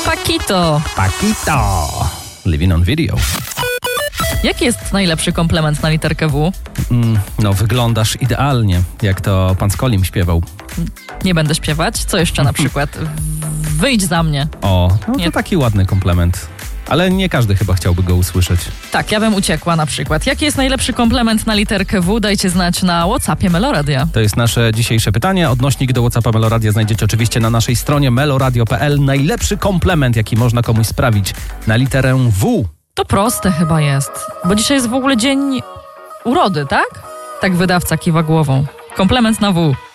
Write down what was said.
Paquito. Living on video. Jaki jest najlepszy komplement na literkę W? No, wyglądasz idealnie, jak to pan Skolim śpiewał. Nie będę śpiewać. Co jeszcze na przykład? Wyjdź za mnie. O, no Nie. to taki ładny komplement. Ale nie każdy chyba chciałby go usłyszeć. Tak, ja bym uciekła na przykład. Jaki jest najlepszy komplement na literkę W? Dajcie znać na WhatsAppie Meloradia. To jest nasze dzisiejsze pytanie. Odnośnik do WhatsAppa Meloradia znajdziecie oczywiście na naszej stronie meloradio.pl. Najlepszy komplement, jaki można komuś sprawić na literę W. To proste chyba jest, bo dzisiaj jest w ogóle dzień urody, tak? Tak wydawca kiwa głową. Komplement na W.